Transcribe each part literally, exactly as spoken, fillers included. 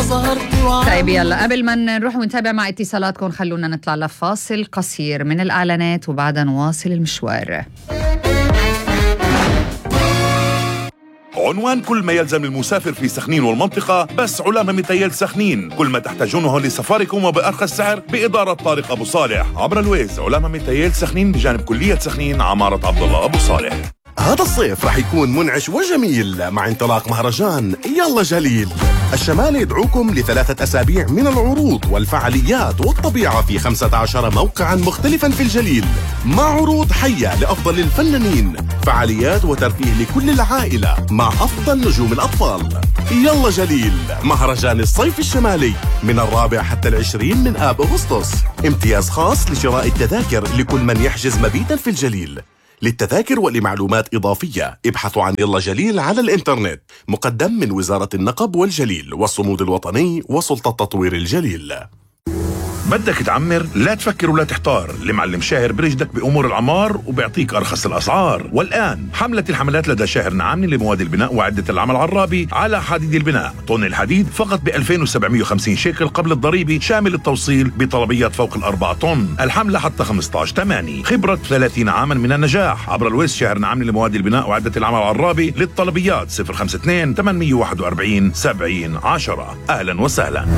ظهرتي وعمري. طيب يلا قبل ما نروح ونتابع مع اتصالاتكم خلونا نطلع لفاصل قصير من الإعلانات وبعدها نواصل المشوار. عنوان كل ما يلزم المسافر في سخنين والمنطقة بس علامة ميتايل سخنين، كل ما تحتاجونه لسفاركم وبأرخص سعر بإدارة طارق أبو صالح عبر الويز. علامة ميتايل سخنين بجانب كلية سخنين عمارة عبد الله أبو صالح. هذا الصيف رح يكون منعش وجميل مع انطلاق مهرجان يلا جليل. الشمال يدعوكم لثلاثة أسابيع من العروض والفعاليات والطبيعة في خمسة عشر موقعا مختلفا في الجليل، مع عروض حية لأفضل الفنانين، فعاليات وترفيه لكل العائلة مع أفضل نجوم الأطفال. يلا جليل مهرجان الصيف الشمالي من الرابع حتى العشرين من آب أغسطس، امتياز خاص لشراء التذاكر لكل من يحجز مبيتا في الجليل. للتذاكر ولمعلومات إضافية ابحثوا عن يلا جليل على الإنترنت، مقدم من وزارة النقب والجليل والصمود الوطني وسلطة تطوير الجليل. بدك تعمر؟ لا تفكر ولا تحتار، المعلم شاهر برشدك بأمور العمار وبيعطيك أرخص الأسعار. والآن حملة الحملات لدى شاهر نعامني لمواد البناء وعدة العمل العرابي على حديد البناء. طن الحديد فقط ب ألفين وسبعمية وخمسين شيكل قبل الضريبة، شامل التوصيل بطلبيات فوق الأربع طن. الحملة حتى خمسة عشر ثمانية. خبرة ثلاثين عاما من النجاح. عبر الويس شاهر نعامني لمواد البناء وعدة العمل العرابي. للطلبيات صفر خمسة اثنين ثمانمية واحد وأربعين سبعين عشرة. أهلا وسهلا.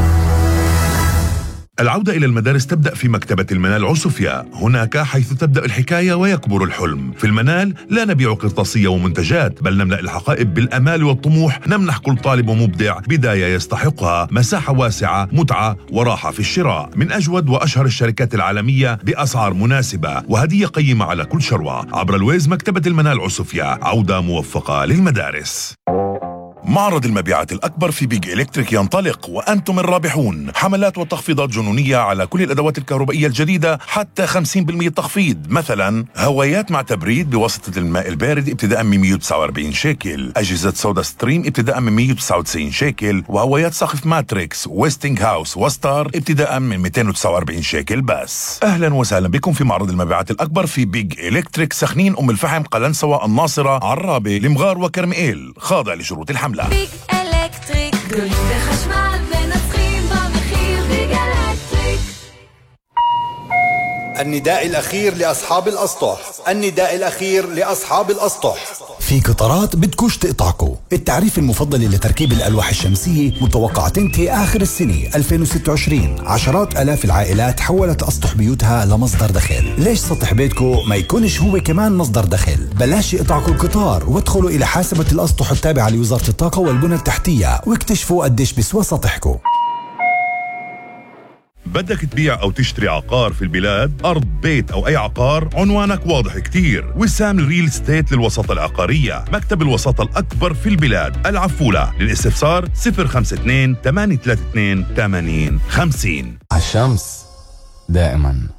العودة إلى المدارس تبدأ في مكتبة المنال عسوفيا، هناك حيث تبدأ الحكاية ويكبر الحلم. في المنال لا نبيع قرطاسية ومنتجات، بل نملأ الحقائب بالأمال والطموح، نمنح كل طالب ومبدع بداية يستحقها، مساحة واسعة، متعة وراحة في الشراء، من أجود وأشهر الشركات العالمية بأسعار مناسبة وهدية قيمة على كل شروة. عبر الويز مكتبة المنال عسوفيا، عودة موفقة للمدارس. معرض المبيعات الأكبر في بيج إلكتريك ينطلق وأنتم الرابحون. حملات وتخفيضات جنونية على كل الأدوات الكهربائية الجديدة، حتى خمسين بالمئة تخفيض. مثلا هوايات مع تبريد بواسطة الماء البارد ابتداء من مئة وتسعة وأربعين شيكل، أجهزة سودا ستريم ابتداء من مئة وتسعة وتسعين شيكل، وهوايات سقف ماتريكس ويستنج هاوس وستار ابتداء من مئتين وتسعة وأربعين شيكل بس. أهلا وسهلا بكم في معرض المبيعات الأكبر في بيج إلكتريك سخنين، أم الفحم، قلنسوة، الناصرة، عرابة، المغار وكرميل، خاضع لشروط الحملة. بيج إلكتريك كل خشمال بنسخين بمخير. بيج إلكتريك. النداء الأخير لأصحاب الأسطح، النداء الأخير لأصحاب الأسطح. في قطارات بدكوش تقطعكو. التعريف المفضل لتركيب الألواح الشمسية متوقع تنتهي آخر السنة ألفين وستة وعشرين. عشرات آلاف العائلات حولت أسطح بيوتها لمصدر دخل. ليش سطح بيتكو ما يكونش هو كمان مصدر دخل؟ بلاش يقطعكو القطار وادخلوا إلى حاسبة الأسطح التابعة لوزارة الطاقة والبنى التحتية واكتشفوا قديش بسوى سطحكو. بدك تبيع أو تشتري عقار في البلاد، أرض، بيت أو أي عقار، عنوانك واضح كتير. وسام الريل ستيت للوساطة العقارية، مكتب الوساطة الأكبر في البلاد، العفولة. للاستفسار صفر خمسة اثنين ثمانية ثلاثة اثنين ثمانين خمسين. الشمس دائما